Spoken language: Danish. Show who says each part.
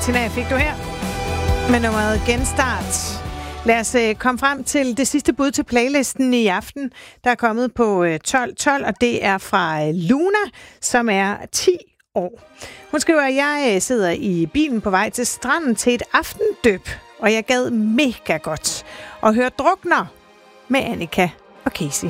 Speaker 1: Bettina fik du her med nummeret Genstart. Lad os komme frem til det sidste bud til playlisten i aften, der er kommet på 12.12, og det er fra Luna, som er 10 år. Hun skriver, at jeg sidder i bilen på vej til stranden til et aftendøb, og jeg gad mega godt at høre Drukner med Annika og Casey.